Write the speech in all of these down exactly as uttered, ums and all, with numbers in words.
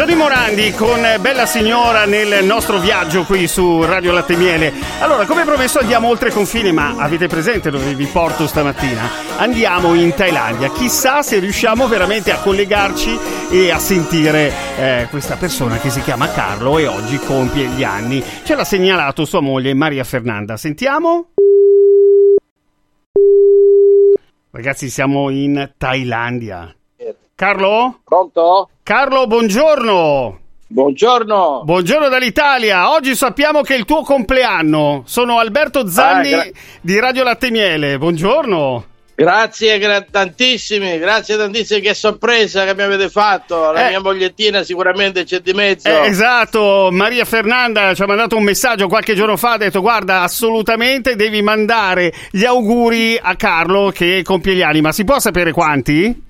Tony Morandi con Bella Signora nel nostro viaggio qui su Radio Latte e Miele. Allora, come promesso andiamo oltre confine, ma avete presente dove vi porto stamattina? Andiamo in Thailandia. Chissà se riusciamo veramente a collegarci e a sentire eh, questa persona che si chiama Carlo e oggi compie gli anni. Ce l'ha segnalato sua moglie Maria Fernanda. Sentiamo. Ragazzi, siamo in Thailandia. Carlo? Pronto? Carlo, buongiorno. Buongiorno. Buongiorno dall'Italia. Oggi sappiamo che è il tuo compleanno. Sono Alberto Zanni ah, gra- di Radio Latte e Miele. Buongiorno. Grazie gra- tantissimi, grazie tantissimi, che sorpresa che mi avete fatto. La eh, mia mogliettina sicuramente c'è di mezzo. Eh, esatto, Maria Fernanda ci ha mandato un messaggio qualche giorno fa, ha detto guarda, assolutamente devi mandare gli auguri a Carlo che compie gli anni. Ma si può sapere quanti?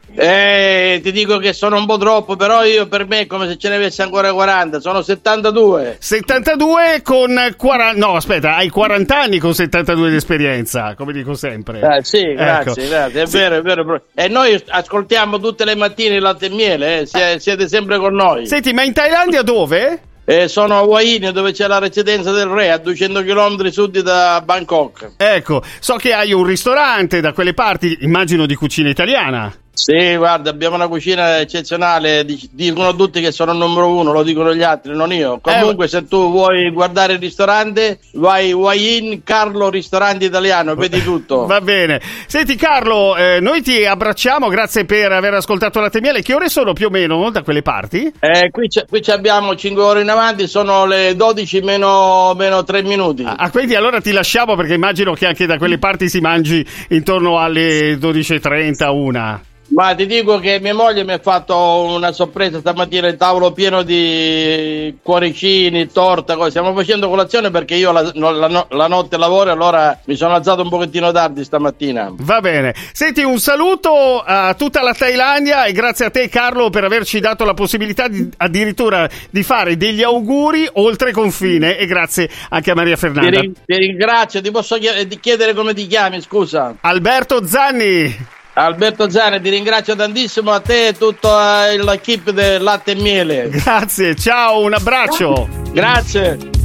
Eh, ti dico che sono un po' troppo, però io per me è come se ce ne avessi ancora quaranta, sono settantadue. settantadue con quaranta, no aspetta, hai quaranta anni con settantadue di esperienza, come dico sempre. Eh, sì, grazie, ecco. grazie, è sì. vero, è vero. E noi ascoltiamo tutte le mattine il Latte e Miele, eh. Sie- siete sempre con noi. Senti, ma in Thailandia dove? Eh, sono a Hua dove c'è la residenza del re, a duecento chilometri sud da Bangkok. Ecco, so che hai un ristorante da quelle parti, immagino di cucina italiana. Sì, guarda, abbiamo una cucina eccezionale, dicono tutti che sono il numero uno, lo dicono gli altri, non io. Comunque eh, se tu vuoi guardare il ristorante, vai Hua-Hin Carlo Ristorante Italiano, vedi tutto. Va bene. Senti Carlo, eh, noi ti abbracciamo, grazie per aver ascoltato Latte e Miele. Che ore sono più o meno da quelle parti? Eh, qui, qui abbiamo cinque ore in avanti, sono le dodici meno, meno tre minuti. Ah, quindi allora ti lasciamo perché immagino che anche da quelle parti si mangi intorno alle dodici e trenta, una. Ma ti dico che mia moglie mi ha fatto una sorpresa stamattina, il tavolo pieno di cuoricini, torta, cose. Stiamo facendo colazione perché io la, la, la notte lavoro, allora mi sono alzato un pochettino tardi stamattina. Va bene. Senti, un saluto a tutta la Thailandia e grazie a te Carlo per averci dato la possibilità di, addirittura di fare degli auguri oltre confine, e grazie anche a Maria Fernanda. Ti, ring- ti ringrazio, ti posso chiedere come ti chiami, scusa? Alberto Zanni. Alberto Zanni, ti ringrazio tantissimo, a te e tutta l'equipe del Latte e Miele. Grazie, ciao, un abbraccio. Grazie.